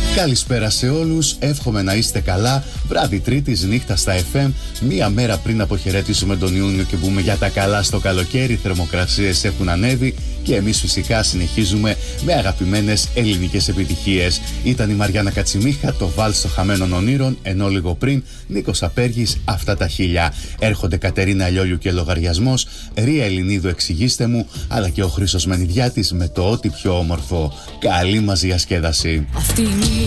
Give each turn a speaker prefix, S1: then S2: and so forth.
S1: Καλησπέρα σε όλους, εύχομαι να είστε καλά. Βράδυ Τρίτης, νύχτα στα FM. Μία μέρα πριν αποχαιρετήσουμε τον Ιούνιο και μπούμε για τα καλά στο καλοκαίρι. Οι θερμοκρασίες έχουν ανέβει και εμείς φυσικά συνεχίζουμε με αγαπημένες ελληνικές επιτυχίες. Ήταν η Μαριάννα Κατσιμίχα, το βάλς των χαμένων ονείρων, ενώ λίγο πριν Νίκος Απέργης, αυτά τα χίλια. Έρχονται Κατερίνα Αλιόλιου και Λογαριασμός, Ρία Ελληνίδου εξηγήστε μου, αλλά και ο Χρήστος Μενιδιάτης με το ό,τι πιο όμορφο. Καλή μας διασκέδαση.